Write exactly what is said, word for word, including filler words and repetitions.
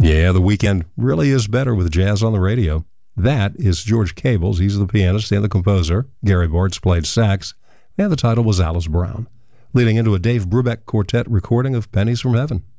Yeah, the weekend really is better with jazz on the radio. That is George Cables. He's the pianist and the composer. Gary Bartz played sax, and the title was Alice Brown, leading into a Dave Brubeck Quartet recording of Pennies from Heaven.